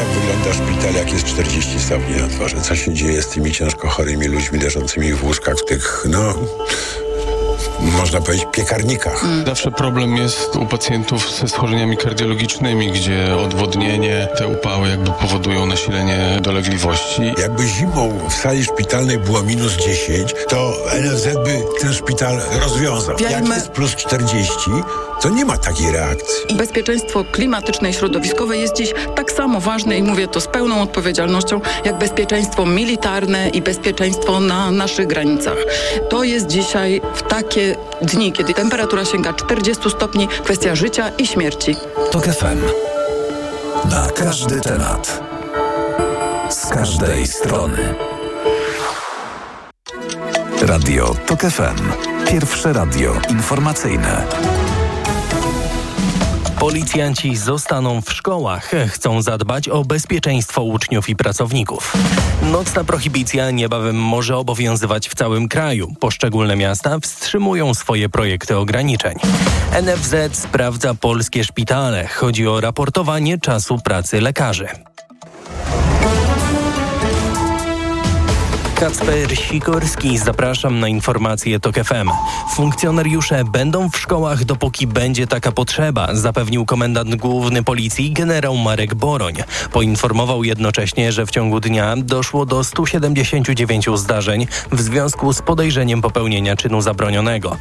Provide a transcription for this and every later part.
wygląda szpital, jak jest 40 stopni na dworze? Co się dzieje z tymi ciężko chorymi ludźmi leżącymi w łóżkach, w tych, można powiedzieć, piekarnikach? Zawsze problem jest u pacjentów ze schorzeniami kardiologicznymi, gdzie odwodnienie, te upały jakby powodują nasilenie dolegliwości. Jakby zimą w sali szpitalnej było minus 10, to NFZ by ten szpital rozwiązał. Jak jest plus 40, to nie ma takiej reakcji. I bezpieczeństwo klimatyczne i środowiskowe jest dziś tak samo ważne i mówię to z pełną odpowiedzialnością, jak bezpieczeństwo militarne i bezpieczeństwo na naszych granicach. To jest dzisiaj w takie dni, kiedy temperatura sięga 40 stopni, kwestia życia i śmierci. TOK FM. Na każdy temat. Z każdej strony. Radio TOK FM. Pierwsze radio informacyjne. Policjanci zostaną w szkołach. Chcą zadbać o bezpieczeństwo uczniów i pracowników. Nocna prohibicja niebawem może obowiązywać w całym kraju. Poszczególne miasta wstrzymują swoje projekty ograniczeń. NFZ sprawdza polskie szpitale. Chodzi o raportowanie czasu pracy lekarzy. Kacper Sikorski, zapraszam na informacje TOK FM. Funkcjonariusze będą w szkołach, dopóki będzie taka potrzeba, zapewnił komendant główny policji generał Marek Boroń. Poinformował jednocześnie, że w ciągu dnia doszło do 179 zdarzeń w związku z podejrzeniem popełnienia czynu zabronionego.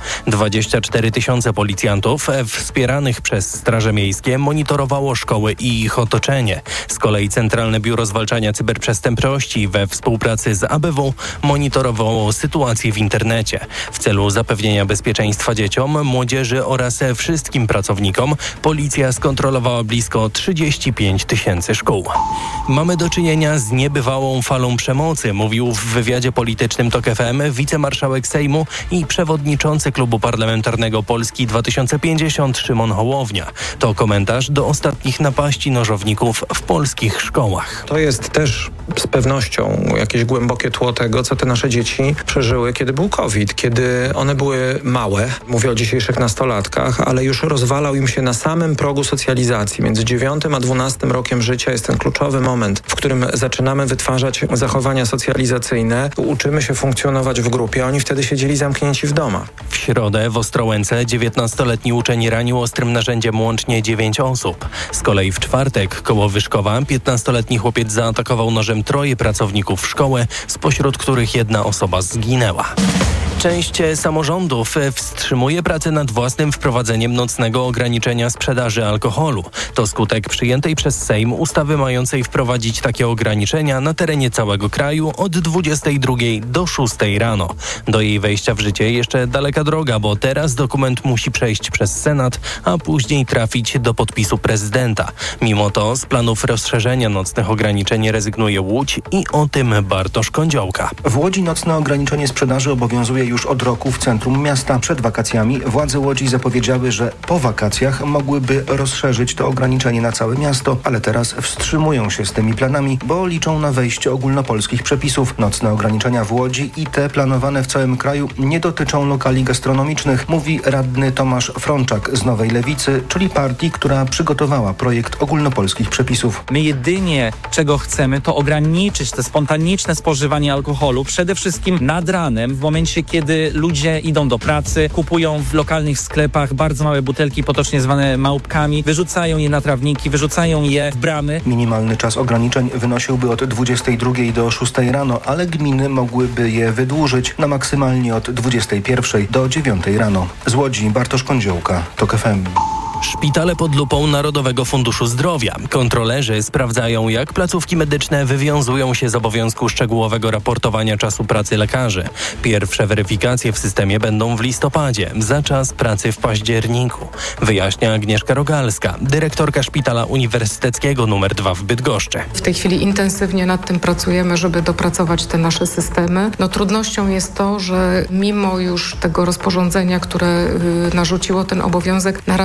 24 000 policjantów wspieranych przez Straże Miejskie monitorowało szkoły i ich otoczenie. Z kolei Centralne Biuro Zwalczania Cyberprzestępczości we współpracy z ABW monitorowało sytuację w internecie. W celu zapewnienia bezpieczeństwa dzieciom, młodzieży oraz wszystkim pracownikom policja skontrolowała blisko 35 000 szkół. Mamy do czynienia z niebywałą falą przemocy, mówił w wywiadzie politycznym TOK FM wicemarszałek Sejmu i przewodniczący Klubu Parlamentarnego Polski 2050 Szymon Hołownia. To komentarz do ostatnich napaści nożowników w polskich szkołach. To jest też z pewnością jakieś głębokie tło tego, co te nasze dzieci przeżyły, kiedy był COVID, kiedy one były małe, mówię o dzisiejszych nastolatkach, ale już rozwalał im się na samym progu socjalizacji. Między 9 a 12 rokiem życia jest ten kluczowy moment, w którym zaczynamy wytwarzać zachowania socjalizacyjne, uczymy się funkcjonować w grupie, a oni wtedy siedzieli zamknięci w domach. W środę w Ostrołęce 19-letni uczeń ranił ostrym narzędziem łącznie 9 osób. Z kolei w czwartek koło Wyszkowa 15-letni chłopiec zaatakował nożem 3 pracowników szkoły, spośród których 1 osoba zginęła. Część samorządów wstrzymuje pracę nad własnym wprowadzeniem nocnego ograniczenia sprzedaży alkoholu. To skutek przyjętej przez Sejm ustawy mającej wprowadzić takie ograniczenia na terenie całego kraju od 22 do 6 rano. Do jej wejścia w życie jeszcze daleka droga, bo teraz dokument musi przejść przez Senat, a później trafić do podpisu prezydenta. Mimo to z planów rozszerzenia nocnych ograniczeń rezygnuje Łódź i o tym Bartosz Kądziołka. W Łodzi nocne ograniczenie sprzedaży obowiązuje już od roku w centrum miasta. Przed wakacjami władze Łodzi zapowiedziały, że po wakacjach mogłyby rozszerzyć to ograniczenie na całe miasto, ale teraz wstrzymują się z tymi planami, bo liczą na wejście ogólnopolskich przepisów. Nocne ograniczenia w Łodzi i te planowane w całym kraju nie dotyczą lokali gastronomicznych, mówi radny Tomasz Frączak z Nowej Lewicy, czyli partii, która przygotowała projekt ogólnopolskich przepisów. My jedynie czego chcemy, to ograniczyć te spontaniczne spożywanie alkoholu, przede wszystkim nad ranem, w momencie kiedy ludzie idą do pracy, kupują w lokalnych sklepach bardzo małe butelki, potocznie zwane małpkami, wyrzucają je na trawniki, wyrzucają je w bramy. Minimalny czas ograniczeń wynosiłby od 22 do 6 rano, ale gminy mogłyby je wydłużyć na maksymalnie od 21 do 9 rano. Z Łodzi Bartosz Kądziołka, TOK FM. Szpitale pod lupą Narodowego Funduszu Zdrowia. Kontrolerzy sprawdzają, jak placówki medyczne wywiązują się z obowiązku szczegółowego raportowania czasu pracy lekarzy. Pierwsze weryfikacje w systemie będą w listopadzie, za czas pracy w październiku. Wyjaśnia Agnieszka Rogalska, dyrektorka Szpitala Uniwersyteckiego nr 2 w Bydgoszczy. W tej chwili intensywnie nad tym pracujemy, żeby dopracować te nasze systemy. Trudnością jest to, że mimo już tego rozporządzenia, które narzuciło ten obowiązek, na razie dalej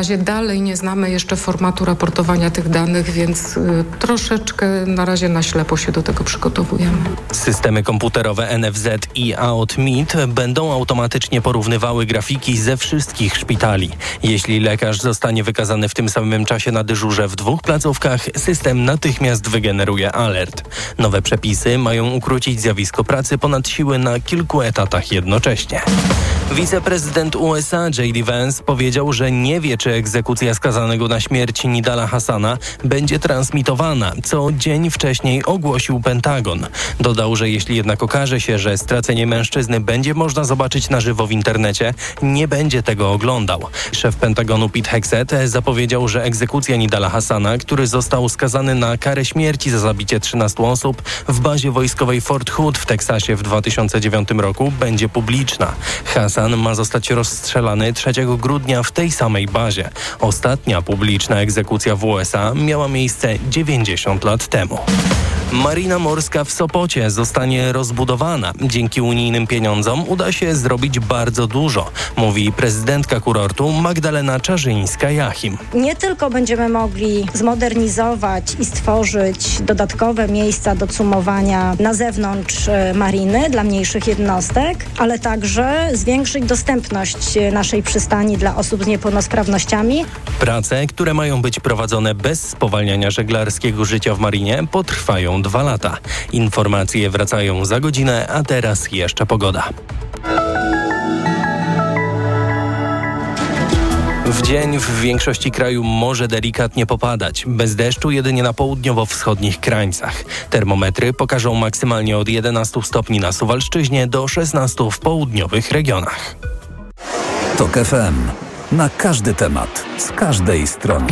dalej nie znamy jeszcze formatu raportowania tych danych, więc troszeczkę na razie na ślepo się do tego przygotowujemy. Systemy komputerowe NFZ i AOTMIT będą automatycznie porównywały grafiki ze wszystkich szpitali. Jeśli lekarz zostanie wykazany w tym samym czasie na dyżurze w 2 placówkach, system natychmiast wygeneruje alert. Nowe przepisy mają ukrócić zjawisko pracy ponad siły na kilku etatach jednocześnie. Wiceprezydent USA J.D. Vance powiedział, że nie wie, czy egzekucja skazanego na śmierć Nidala Hassana będzie transmitowana, co dzień wcześniej ogłosił Pentagon. Dodał, że jeśli jednak okaże się, że stracenie mężczyzny będzie można zobaczyć na żywo w internecie, nie będzie tego oglądał. Szef Pentagonu Pete Hegseth zapowiedział, że egzekucja Nidala Hassana, który został skazany na karę śmierci za zabicie 13 osób w bazie wojskowej Fort Hood w Teksasie w 2009 roku, będzie publiczna. Hassan ma zostać rozstrzelany 3 grudnia w tej samej bazie. Ostatnia publiczna egzekucja w USA miała miejsce 90 lat temu. Marina morska w Sopocie zostanie rozbudowana. Dzięki unijnym pieniądzom uda się zrobić bardzo dużo, mówi prezydentka kurortu Magdalena Czarzyńska-Jachim. Nie tylko będziemy mogli zmodernizować i stworzyć dodatkowe miejsca do cumowania na zewnątrz mariny dla mniejszych jednostek, ale także zwiększyć dostępność naszej przystani dla osób z niepełnosprawnościami. Prace, które mają być prowadzone bez spowalniania żeglarskiego życia w marinie, potrwają 2 lata. Informacje wracają za godzinę, a teraz jeszcze pogoda. W dzień w większości kraju może delikatnie popadać. Bez deszczu jedynie na południowo-wschodnich krańcach. Termometry pokażą maksymalnie od 11 stopni na Suwalszczyźnie do 16 w południowych regionach. TOK FM. Na każdy temat, z każdej strony.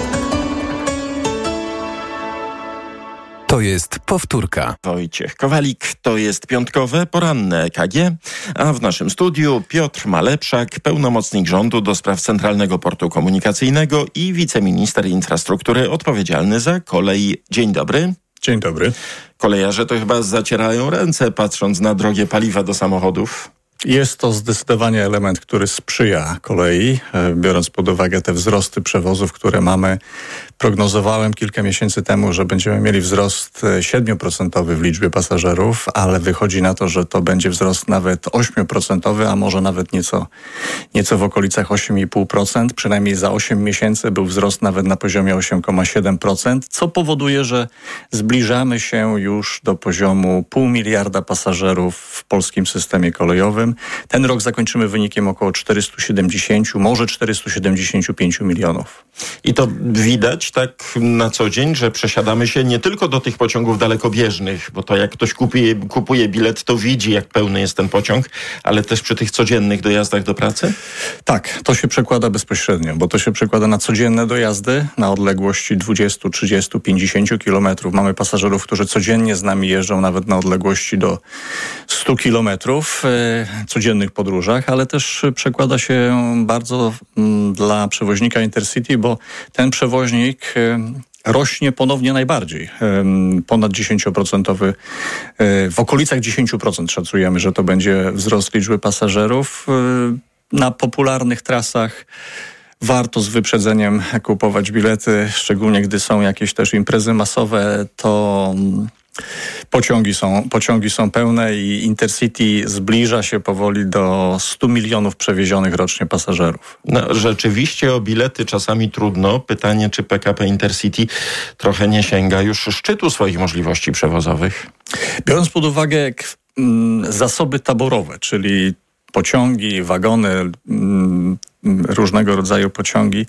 To jest powtórka. Wojciech Kowalik, to jest piątkowe, poranne EKG, a w naszym studiu Piotr Malepszak, pełnomocnik rządu do spraw Centralnego Portu Komunikacyjnego i wiceminister infrastruktury odpowiedzialny za kolej. Dzień dobry. Dzień dobry. Kolejarze to chyba zacierają ręce, patrząc na drogie paliwa do samochodów. Jest to zdecydowanie element, który sprzyja kolei, biorąc pod uwagę te wzrosty przewozów, które mamy. Prognozowałem kilka miesięcy temu, że będziemy mieli wzrost 7% w liczbie pasażerów, ale wychodzi na to, że to będzie wzrost nawet 8%, a może nawet nieco w okolicach 8,5%. Przynajmniej za 8 miesięcy był wzrost nawet na poziomie 8,7%, co powoduje, że zbliżamy się już do poziomu 0,5 miliarda pasażerów w polskim systemie kolejowym. Ten rok zakończymy wynikiem około 470, może 475 milionów. I to widać tak na co dzień, że przesiadamy się nie tylko do tych pociągów dalekobieżnych, bo to jak ktoś kupuje bilet, to widzi, jak pełny jest ten pociąg, ale też przy tych codziennych dojazdach do pracy? Tak, to się przekłada bezpośrednio, bo to się przekłada na codzienne dojazdy na odległości 20, 30, 50 kilometrów. Mamy pasażerów, którzy codziennie z nami jeżdżą nawet na odległości do 100 kilometrów codziennych podróżach, ale też przekłada się bardzo dla przewoźnika Intercity, bo ten przewoźnik rośnie ponownie najbardziej. Ponad 10%, w okolicach 10% szacujemy, że to będzie wzrost liczby pasażerów. Na popularnych trasach warto z wyprzedzeniem kupować bilety, szczególnie gdy są jakieś też imprezy masowe, to pociągi są pełne i Intercity zbliża się powoli do 100 milionów przewiezionych rocznie pasażerów. No, rzeczywiście o bilety czasami trudno. Pytanie, czy PKP Intercity trochę nie sięga już szczytu swoich możliwości przewozowych? Biorąc pod uwagę zasoby taborowe, czyli pociągi, wagony, różnego rodzaju pociągi,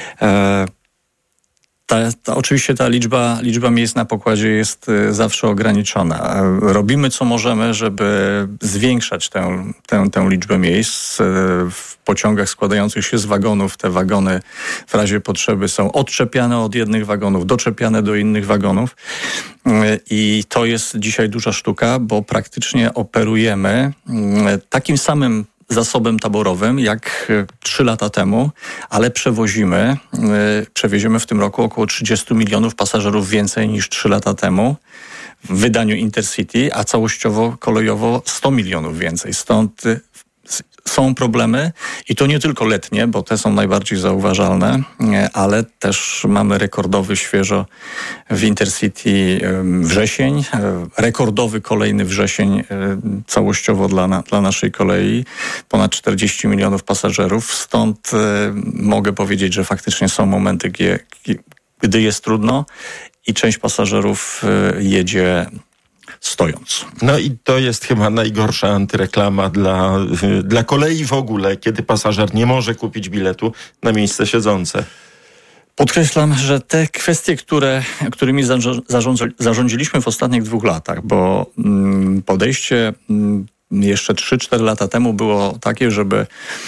oczywiście ta liczba miejsc na pokładzie jest zawsze ograniczona. Robimy co możemy, żeby zwiększać tę liczbę miejsc. W pociągach składających się z wagonów te wagony w razie potrzeby są odczepiane od jednych wagonów, doczepiane do innych wagonów. I to jest dzisiaj duża sztuka, bo praktycznie operujemy takim samym zasobem taborowym jak 3 lata temu, ale przewieziemy w tym roku około 30 milionów pasażerów więcej niż 3 lata temu w wydaniu Intercity, a całościowo kolejowo 100 milionów więcej. Stąd Są problemy i to nie tylko letnie, bo te są najbardziej zauważalne, ale też mamy rekordowy świeżo w Intercity wrzesień, rekordowy kolejny wrzesień całościowo dla naszej kolei, ponad 40 milionów pasażerów, stąd mogę powiedzieć, że faktycznie są momenty, gdy jest trudno i część pasażerów jedzie stojąc. No i to jest chyba najgorsza antyreklama dla kolei w ogóle, kiedy pasażer nie może kupić biletu na miejsce siedzące. Podkreślam, że te kwestie, którymi zarządziliśmy w ostatnich 2 latach, bo podejście jeszcze 3-4 lata temu było takie, żeby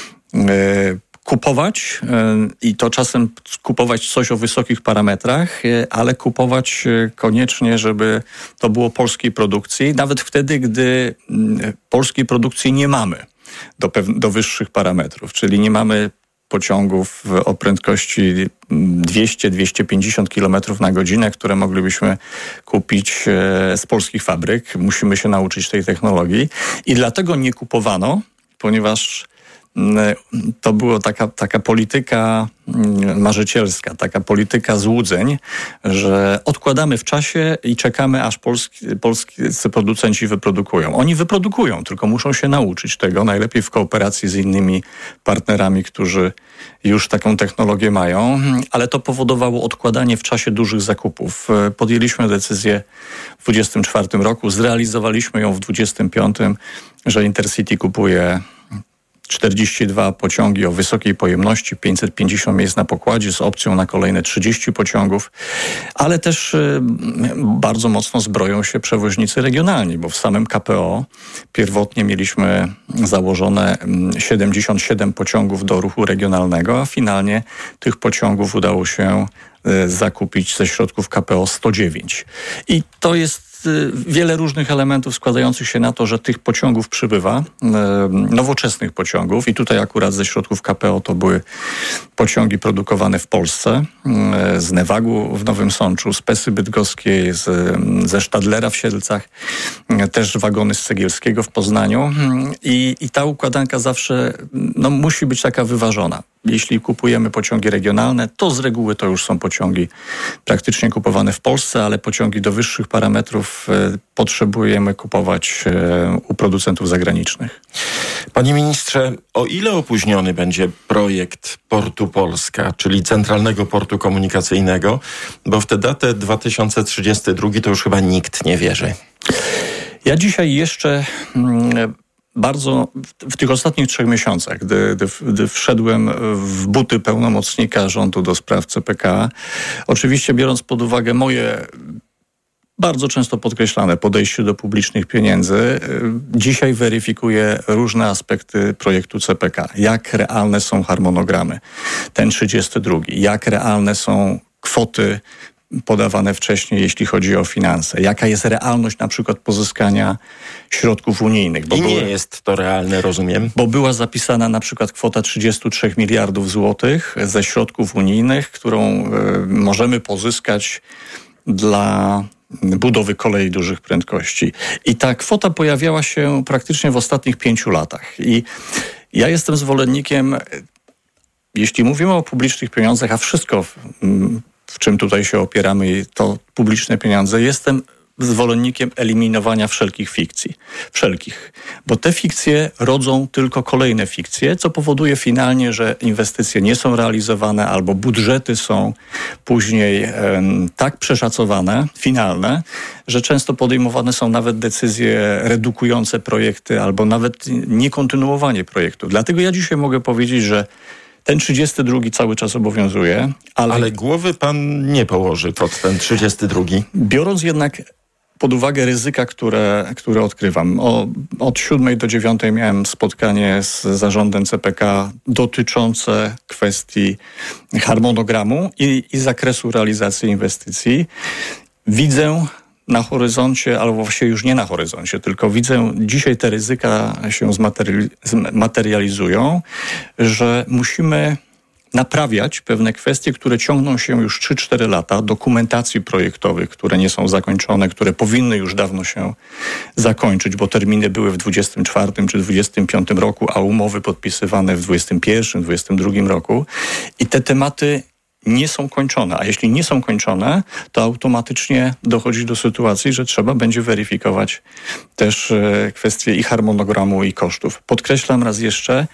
kupować i to czasem kupować coś o wysokich parametrach, ale kupować koniecznie, żeby to było polskiej produkcji, nawet wtedy, gdy polskiej produkcji nie mamy do wyższych parametrów, czyli nie mamy pociągów o prędkości 200-250 km na godzinę, które moglibyśmy kupić z polskich fabryk. Musimy się nauczyć tej technologii i dlatego nie kupowano, ponieważ to była taka polityka marzycielska, taka polityka złudzeń, że odkładamy w czasie i czekamy, aż polscy producenci wyprodukują. Oni wyprodukują, tylko muszą się nauczyć tego, najlepiej w kooperacji z innymi partnerami, którzy już taką technologię mają, ale to powodowało odkładanie w czasie dużych zakupów. Podjęliśmy decyzję w 2024 roku, zrealizowaliśmy ją w 2025, że Intercity kupuje 42 pociągi o wysokiej pojemności, 550 miejsc na pokładzie z opcją na kolejne 30 pociągów, ale też bardzo mocno zbroją się przewoźnicy regionalni, bo w samym KPO pierwotnie mieliśmy założone 77 pociągów do ruchu regionalnego, a finalnie tych pociągów udało się zakupić ze środków KPO 109. I to jest wiele różnych elementów składających się na to, że tych pociągów przybywa, nowoczesnych pociągów i tutaj akurat ze środków KPO to były pociągi produkowane w Polsce, z Newagu w Nowym Sączu, z Pesy Bydgoskiej, ze Stadlera w Siedlcach, też wagony z Cegielskiego w Poznaniu i ta układanka zawsze musi być taka wyważona. Jeśli kupujemy pociągi regionalne, to z reguły to już są pociągi praktycznie kupowane w Polsce, ale pociągi do wyższych parametrów potrzebujemy kupować u producentów zagranicznych. Panie ministrze, o ile opóźniony będzie projekt Portu Polska, czyli Centralnego Portu Komunikacyjnego, bo w tę datę 2032 to już chyba nikt nie wierzy. Ja dzisiaj jeszcze bardzo w tych ostatnich 3 miesiącach, gdy wszedłem w buty pełnomocnika rządu do spraw CPK, oczywiście biorąc pod uwagę moje bardzo często podkreślane podejście do publicznych pieniędzy, dzisiaj weryfikuję różne aspekty projektu CPK. Jak realne są harmonogramy, ten 32, jak realne są kwoty podawane wcześniej, jeśli chodzi o finanse. Jaka jest realność na przykład pozyskania środków unijnych? I nie jest to realne, rozumiem. Bo była zapisana na przykład kwota 33 miliardów złotych ze środków unijnych, którą możemy pozyskać dla budowy kolei dużych prędkości. I ta kwota pojawiała się praktycznie w ostatnich 5 latach. I ja jestem zwolennikiem, jeśli mówimy o publicznych pieniądzach, a wszystko w czym tutaj się opieramy, to publiczne pieniądze, jestem zwolennikiem eliminowania wszelkich fikcji. Bo te fikcje rodzą tylko kolejne fikcje, co powoduje finalnie, że inwestycje nie są realizowane albo budżety są później tak przeszacowane, finalne, że często podejmowane są nawet decyzje redukujące projekty albo nawet niekontynuowanie projektu. Dlatego ja dzisiaj mogę powiedzieć, że ten 32 cały czas obowiązuje. Ale głowy pan nie położy pod ten 32. Biorąc jednak pod uwagę ryzyka, które odkrywam. Od 7 do 9 miałem spotkanie z zarządem CPK dotyczące kwestii harmonogramu i zakresu realizacji inwestycji. Widzę na horyzoncie, albo właściwie już nie na horyzoncie, tylko widzę, dzisiaj te ryzyka się zmaterializują, że musimy naprawiać pewne kwestie, które ciągną się już 3-4 lata, dokumentacji projektowych, które nie są zakończone, które powinny już dawno się zakończyć, bo terminy były w 24 czy 25 roku, a umowy podpisywane w 21, 22 roku. I te tematy nie są kończone. A jeśli nie są kończone, to automatycznie dochodzi do sytuacji, że trzeba będzie weryfikować też kwestie i harmonogramu, i kosztów. Podkreślam raz jeszcze,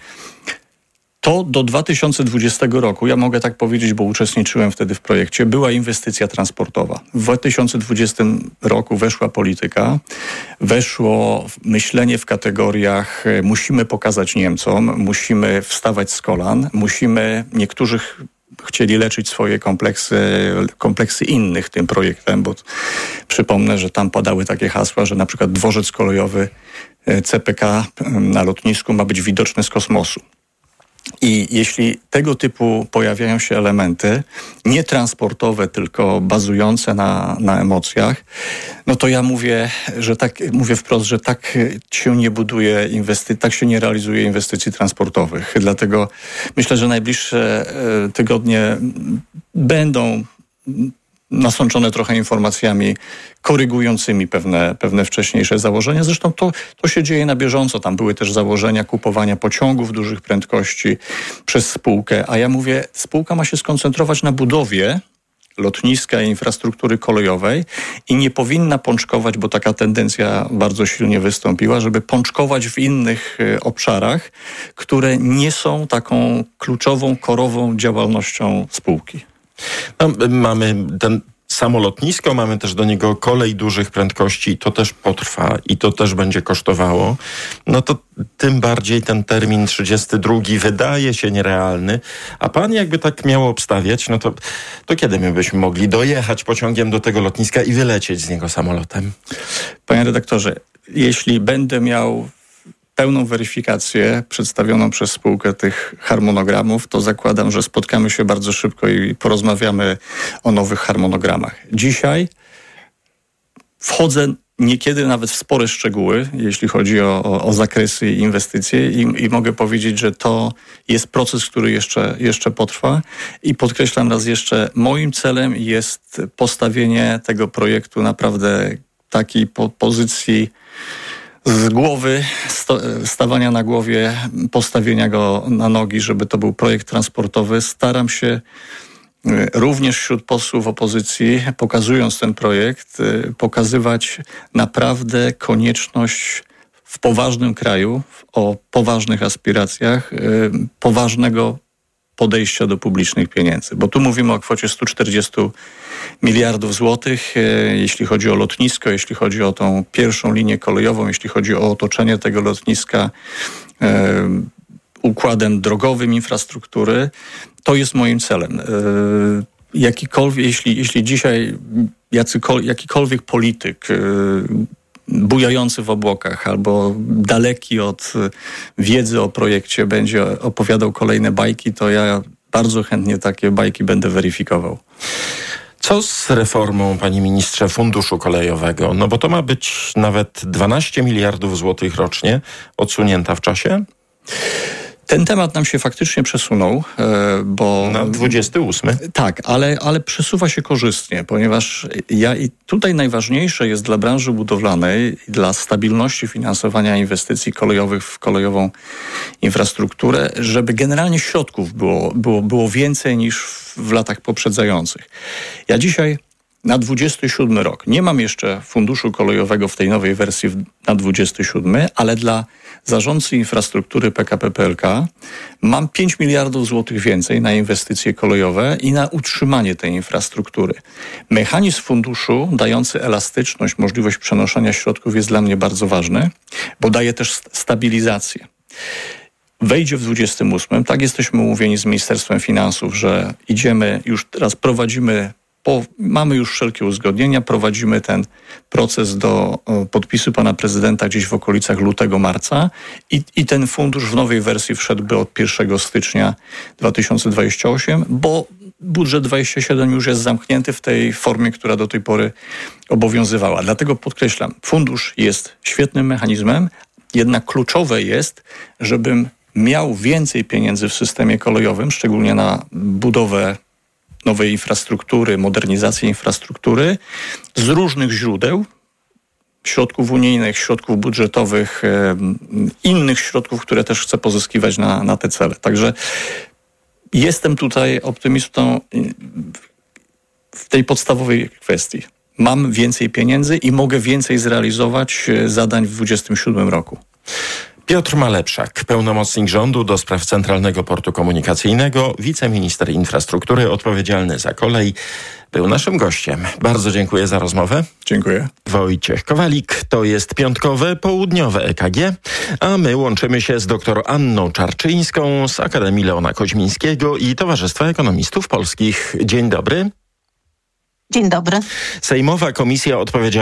to do 2020 roku, ja mogę tak powiedzieć, bo uczestniczyłem wtedy w projekcie, była inwestycja transportowa. W 2020 roku weszła polityka, weszło myślenie w kategoriach musimy pokazać Niemcom, musimy wstawać z kolan, niektórzy chcieli leczyć swoje kompleksy innych tym projektem, bo przypomnę, że tam padały takie hasła, że na przykład dworzec kolejowy CPK na lotnisku ma być widoczny z kosmosu. I jeśli tego typu pojawiają się elementy, nie transportowe, tylko bazujące na emocjach, no to ja mówię wprost, że tak się nie buduje tak się nie realizuje inwestycji transportowych. Dlatego myślę, że najbliższe tygodnie będą nasączone trochę informacjami korygującymi pewne wcześniejsze założenia. Zresztą to się dzieje na bieżąco. Tam były też założenia kupowania pociągów dużych prędkości przez spółkę. A ja mówię, spółka ma się skoncentrować na budowie lotniska i infrastruktury kolejowej i nie powinna pączkować, bo taka tendencja bardzo silnie wystąpiła, żeby pączkować w innych obszarach, które nie są taką kluczową, korową działalnością spółki. No, mamy samo lotnisko, mamy też do niego kolej dużych prędkości, to też potrwa i to też będzie kosztowało. No to tym bardziej ten termin 32 wydaje się nierealny, a pan jakby tak miał obstawiać, no to kiedy my byśmy mogli dojechać pociągiem do tego lotniska i wylecieć z niego samolotem? Panie redaktorze, jeśli będę miał pełną weryfikację przedstawioną przez spółkę tych harmonogramów, to zakładam, że spotkamy się bardzo szybko i porozmawiamy o nowych harmonogramach. Dzisiaj wchodzę niekiedy nawet w spore szczegóły, jeśli chodzi o zakresy i inwestycje i mogę powiedzieć, że to jest proces, który jeszcze potrwa i podkreślam raz jeszcze, moim celem jest postawienie tego projektu naprawdę takiej pozycji z głowy, stawania na głowie, postawienia go na nogi, żeby to był projekt transportowy. Staram się również wśród posłów opozycji, pokazując ten projekt, pokazywać naprawdę konieczność w poważnym kraju, o poważnych aspiracjach, poważnego podejścia do publicznych pieniędzy. Bo tu mówimy o kwocie 140 miliardów złotych, jeśli chodzi o lotnisko, jeśli chodzi o tą pierwszą linię kolejową, jeśli chodzi o otoczenie tego lotniska układem drogowym infrastruktury. To jest moim celem. Jeśli dzisiaj jakikolwiek polityk bujający w obłokach albo daleki od wiedzy o projekcie będzie opowiadał kolejne bajki, to ja bardzo chętnie takie bajki będę weryfikował. Co z reformą, panie ministrze, funduszu kolejowego? No bo to ma być nawet 12 miliardów złotych rocznie, odsunięta w czasie? Ten temat nam się faktycznie przesunął, bo... Na 28. Tak, ale przesuwa się korzystnie, ponieważ tutaj najważniejsze jest dla branży budowlanej i dla stabilności finansowania inwestycji kolejowych w kolejową infrastrukturę, żeby generalnie środków było więcej niż w latach poprzedzających. Ja dzisiaj na 27 rok nie mam jeszcze funduszu kolejowego w tej nowej wersji na 27, ale dla zarządcy infrastruktury PKP PLK mam 5 miliardów złotych więcej na inwestycje kolejowe i na utrzymanie tej infrastruktury. Mechanizm funduszu dający elastyczność, możliwość przenoszenia środków jest dla mnie bardzo ważny, bo daje też stabilizację. Wejdzie w 28, tak jesteśmy umówieni z Ministerstwem Finansów, że idziemy, już teraz prowadzimy, mamy już wszelkie uzgodnienia, prowadzimy ten proces do podpisu pana prezydenta gdzieś w okolicach lutego, marca i ten fundusz w nowej wersji wszedłby od 1 stycznia 2028, bo budżet 27 już jest zamknięty w tej formie, która do tej pory obowiązywała. Dlatego podkreślam, fundusz jest świetnym mechanizmem, jednak kluczowe jest, żebym miał więcej pieniędzy w systemie kolejowym, szczególnie na budowę nowej infrastruktury, modernizację infrastruktury z różnych źródeł, środków unijnych, środków budżetowych, innych środków, które też chce pozyskiwać na te cele. Także jestem tutaj optymistą w tej podstawowej kwestii. Mam więcej pieniędzy i mogę więcej zrealizować zadań w 2027 roku. Piotr Malepszak, pełnomocnik rządu do spraw Centralnego Portu Komunikacyjnego, wiceminister infrastruktury odpowiedzialny za kolej, był naszym gościem. Bardzo dziękuję za rozmowę. Dziękuję. Wojciech Kowalik, to jest piątkowe, południowe EKG, a my łączymy się z dr Anną Czarczyńską z Akademii Leona Koźmińskiego i Towarzystwa Ekonomistów Polskich. Dzień dobry. Dzień dobry. Sejmowa Komisja Odpowiedzialności